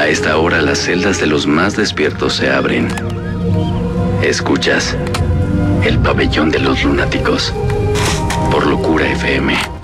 esta hora las celdas de los más despiertos se abren. Escuchas El Pabellón de los Lunáticos por Locura FM.